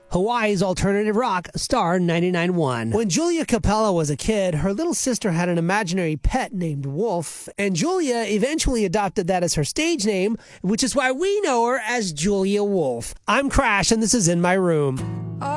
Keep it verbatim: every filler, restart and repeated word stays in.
Hawaii's alternative rock, Star ninety-nine point one. When Julia Capella was a kid, her little sister had an imaginary pet named Wolf, and Julia eventually adopted that as her stage name, which is why we know her as Julia Wolf. I'm Crash, and this is In My Room.